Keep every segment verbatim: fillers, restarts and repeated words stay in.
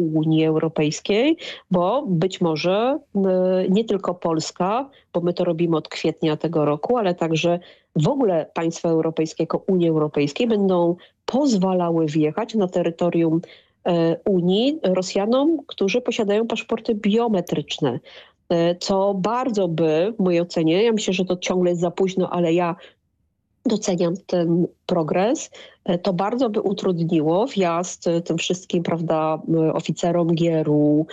Unii Europejskiej, bo być może nie tylko Polska, bo my to robimy od kwietnia tego roku, ale także w ogóle państwa europejskiego, Unii Europejskiej będą pozwalały wjechać na terytorium Unii Rosjanom, którzy posiadają paszporty biometryczne. Co bardzo by, w mojej ocenie, ja myślę, że to ciągle jest za późno, ale ja doceniam ten progres, to bardzo by utrudniło wjazd tym wszystkim, prawda, oficerom G R U,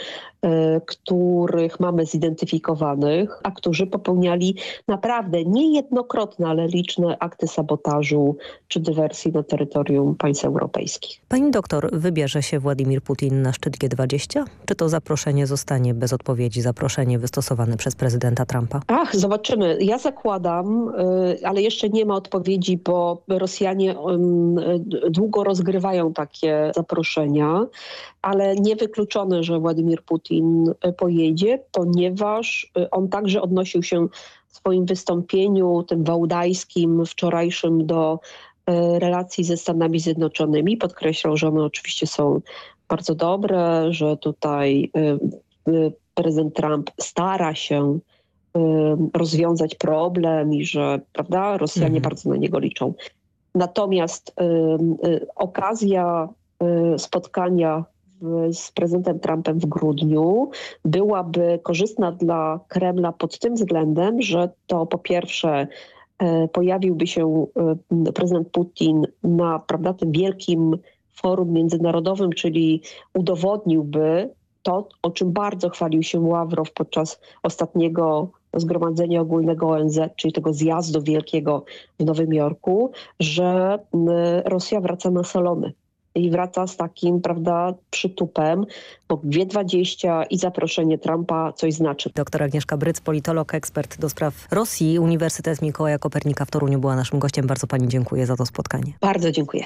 których mamy zidentyfikowanych, a którzy popełniali naprawdę niejednokrotne, ale liczne akty sabotażu czy dywersji na terytorium państw europejskich. Pani doktor, wybierze się Władimir Putin na szczyt G dwadzieścia? Czy to zaproszenie zostanie bez odpowiedzi, zaproszenie wystosowane przez prezydenta Trumpa? Ach, zobaczymy. Ja zakładam, ale jeszcze nie ma odpowiedzi, bo Rosjanie długo rozgrywają takie zaproszenia, ale niewykluczone, że Władimir Putin pojedzie, ponieważ on także odnosił się w swoim wystąpieniu, tym wałdajskim, wczorajszym, do relacji ze Stanami Zjednoczonymi. Podkreślał, że one oczywiście są bardzo dobre, że tutaj prezydent Trump stara się rozwiązać problem i że, prawda, Rosjanie mhm. bardzo na niego liczą. Natomiast y, y, okazja y, spotkania w, z prezydentem Trumpem w grudniu byłaby korzystna dla Kremla pod tym względem, że to po pierwsze y, pojawiłby się y, prezydent Putin na, prawda, tym wielkim forum międzynarodowym, czyli udowodniłby to, o czym bardzo chwalił się Ławrow podczas ostatniego Zgromadzenia Ogólnego O N Z, czyli tego zjazdu wielkiego w Nowym Jorku, że Rosja wraca na salony i wraca z takim, prawda, przytupem, bo G dwadzieścia i zaproszenie Trumpa coś znaczy. Doktor Agnieszka Bryc, politolog, ekspert do spraw Rosji, Uniwersytet Mikołaja Kopernika w Toruniu była naszym gościem. Bardzo pani dziękuję za to spotkanie. Bardzo dziękuję.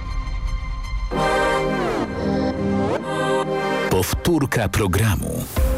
Powtórka programu.